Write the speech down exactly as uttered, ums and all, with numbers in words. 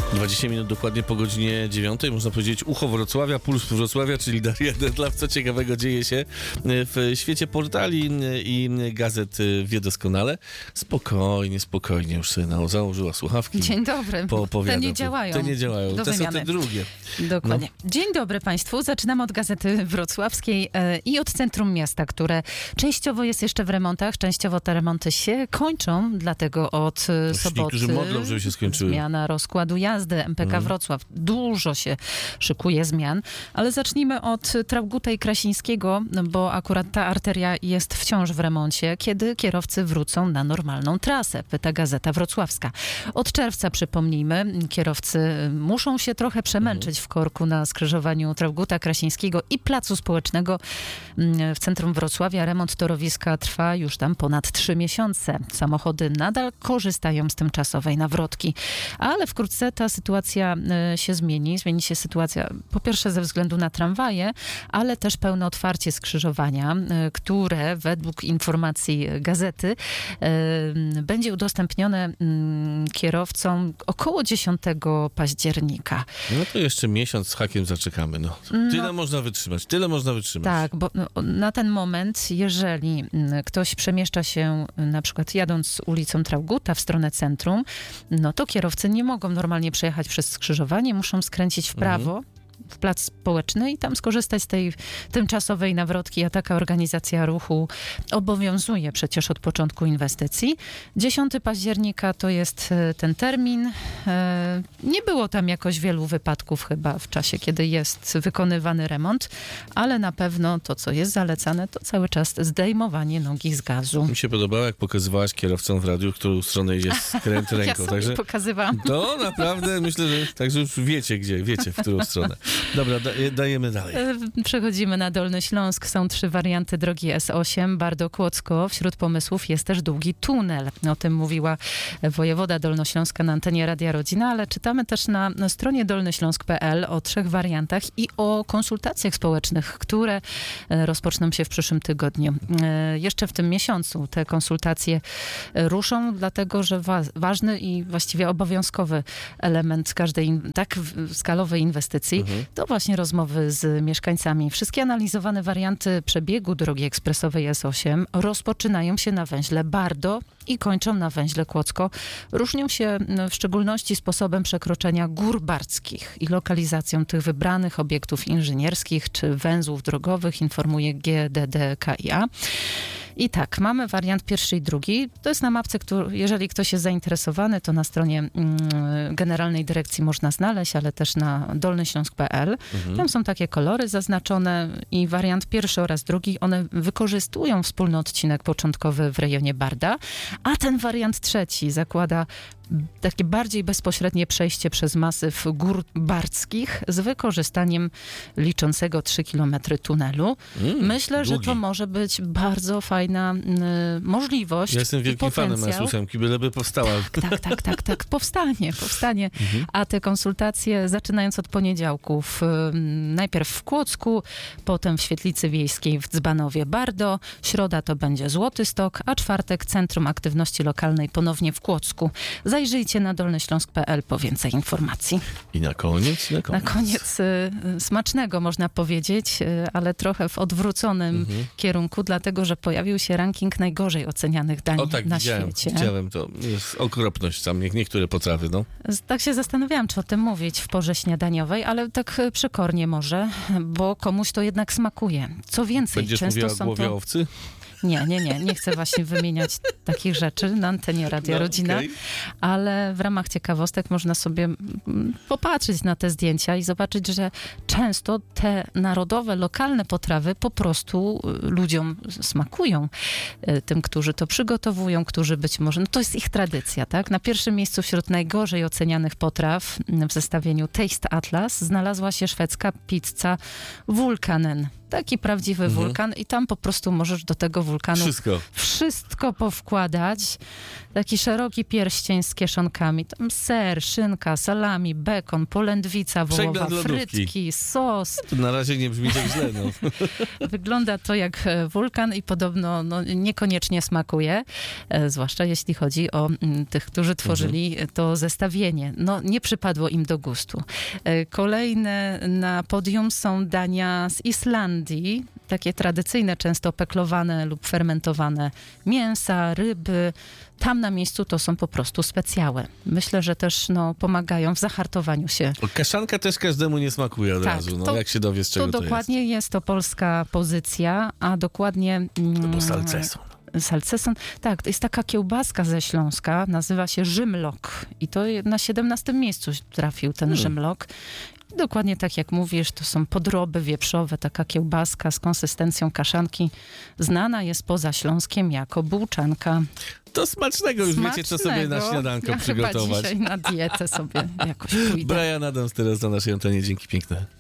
dwadzieścia minut dokładnie po godzinie dziewiątej. Można powiedzieć ucho Wrocławia, puls Wrocławia, czyli Daria Detlaw. Co ciekawego dzieje się w świecie portali i gazet, wie doskonale. Spokojnie, spokojnie. Już sobie założyła słuchawki. Dzień dobry. Te nie działają. Te nie działają. Do te wymiany. są te drugie. Dokładnie. No. Dzień dobry Państwu. Zaczynamy od Gazety Wrocławskiej e, i od centrum miasta, które częściowo jest jeszcze w remontach, częściowo te remonty się kończą, dlatego od e, soboty niektórzy modlą, żeby się skończyły. Zmiana rozkładu jazdy M P K Mhm. Wrocław. Dużo się szykuje zmian, ale zacznijmy od Traugutta i Krasińskiego, bo akurat ta arteria jest wciąż w remoncie. Kiedy kierowcy wrócą na normalną trasę? Pyta Gazeta Wrocławska. Od czerwca, przypomnijmy, kierowcy muszą się trochę przemęczyć w korku na skrzyżowaniu Traugutta, Krasińskiego i Placu Społecznego w centrum Wrocławia. Remont torowiska trwa już tam ponad trzy miesiące. Samochody nadal korzystają z tymczasowej nawrotki, ale wkrótce ta sytuacja się zmieni. Zmieni się sytuacja po pierwsze ze względu na tramwaje, ale też pełne otwarcie skrzyżowania, które według informacji gazety będzie udostępnione kierowcom około dziesiątego października. No to jeszcze miesiąc z hakiem zaczekamy. No. Tyle no, można wytrzymać, tyle można wytrzymać. Tak, bo no, na ten moment, jeżeli ktoś przemieszcza się na przykład jadąc ulicą Traugutta w stronę centrum, no to kierowcy nie mogą normalnie przejechać przez skrzyżowanie, muszą skręcić w prawo, mhm. w plac społeczny i tam skorzystać z tej tymczasowej nawrotki, a taka organizacja ruchu obowiązuje przecież od początku inwestycji. dziesiątego października to jest ten termin. Nie było tam jakoś wielu wypadków chyba w czasie, kiedy jest wykonywany remont, ale na pewno to, co jest zalecane, to cały czas zdejmowanie nogi z gazu. Mi się podobało, jak pokazywałaś kierowcom w radiu, w którą stronę idzie skręt ręką. Ja sobie także pokazywałam. To naprawdę myślę, że także już wiecie gdzie, wiecie w którą stronę. Dobra, da, dajemy dalej. Przechodzimy na Dolny Śląsk. Są trzy warianty drogi S osiem, Bardo-Kłodzko. Wśród pomysłów jest też długi tunel. O tym mówiła wojewoda dolnośląska na antenie Radia Rodzina, ale czytamy też na, na stronie dolnyśląsk kropka p l o trzech wariantach i o konsultacjach społecznych, które rozpoczną się w przyszłym tygodniu. Jeszcze w tym miesiącu te konsultacje ruszą, dlatego że wa- ważny i właściwie obowiązkowy element każdej tak skalowej inwestycji mhm. to właśnie rozmowy z mieszkańcami. Wszystkie analizowane warianty przebiegu drogi ekspresowej S osiem rozpoczynają się na węźle Bardo i kończą na węźle Kłodzko. Różnią się w szczególności sposobem przekroczenia gór bardzkich i lokalizacją tych wybranych obiektów inżynierskich czy węzłów drogowych, informuje G D D K I A. I tak, mamy wariant pierwszy i drugi. To jest na mapce, który, jeżeli ktoś jest zainteresowany, to na stronie mm, Generalnej Dyrekcji można znaleźć, ale też na dolnyśląsk kropka p l. Mhm. Tam są takie kolory zaznaczone i wariant pierwszy oraz drugi, one wykorzystują wspólny odcinek początkowy w rejonie Barda, a ten wariant trzeci zakłada takie bardziej bezpośrednie przejście przez masyw gór bardzkich z wykorzystaniem liczącego trzy kilometry tunelu. Mm, Myślę, długi. że to może być bardzo fajna y, możliwość. Ja jestem wielkim fanem S osiem, byleby powstała. Tak, tak, tak, tak, tak. Powstanie, powstanie. Mhm. A te konsultacje, zaczynając od poniedziałków, y, najpierw w Kłodzku, potem w Świetlicy Wiejskiej w Dzbanowie Bardo, środa to będzie Złotystok, a czwartek Centrum Aktywności Lokalnej ponownie w Kłodzku. Zajrzyjcie na dolnyśląsk kropka p l po więcej informacji. I na koniec? Na koniec, na koniec y, smacznego można powiedzieć, y, ale trochę w odwróconym mhm. kierunku, dlatego, że pojawił się ranking najgorzej ocenianych dań o, tak, na widziałem, świecie. Widziałem to. Jest okropność tam, niektóre potrawy, no. Tak się zastanawiałam, czy o tym mówić w porze śniadaniowej, ale tak przekornie może, bo komuś to jednak smakuje. Co więcej, Będziesz często mówiła są głowie to... owcy? Nie, nie, nie. Nie chcę właśnie wymieniać takich rzeczy na antenie Radia no, Rodzina, okay. ale w ramach ciekawostek można sobie popatrzeć na te zdjęcia i zobaczyć, że często te narodowe, lokalne potrawy po prostu ludziom smakują. Tym, którzy to przygotowują, którzy być może... No to jest ich tradycja, tak? Na pierwszym miejscu wśród najgorzej ocenianych potraw w zestawieniu Taste Atlas znalazła się szwedzka pizza Vulkanen. taki prawdziwy Mhm. wulkan i tam po prostu możesz do tego wulkanu Wszystko. wszystko powkładać. Taki szeroki pierścień z kieszonkami. Tam ser, szynka, salami, bekon, polędwica wołowa, Przegląd lodówki. frytki, sos. To na razie nie brzmi tak źle, no. Wygląda to jak e, wulkan i podobno no, niekoniecznie smakuje, e, zwłaszcza jeśli chodzi o m, tych, którzy tworzyli Mhm. to zestawienie. No, nie przypadło im do gustu. E, kolejne na podium są dania z Islandii, takie tradycyjne, często peklowane lub fermentowane mięsa, ryby. Tam na miejscu to są po prostu specjały. Myślę, że też no, pomagają w zahartowaniu się. O, kaszanka też każdemu nie smakuje od Tak, razu, no to- jak się dowie, z czego To to, dokładnie jest. to polska pozycja, a dokładnie... jest. To mm, był salceson. Salceson. Tak, to jest taka kiełbaska ze Śląska, nazywa się Rzymlok. I to na siedemnastym miejscu trafił ten Hmm. Rzymlok. Dokładnie tak jak mówisz, to są podroby wieprzowe, taka kiełbaska z konsystencją kaszanki. Znana jest poza Śląskiem jako bułczanka. To smacznego, już wiecie, co sobie na Smacznego. śniadanko Ja przygotować. Chyba dzisiaj na dietę sobie jakoś pójdę. Brian Adams teraz na naszej antenie. Dzięki piękne.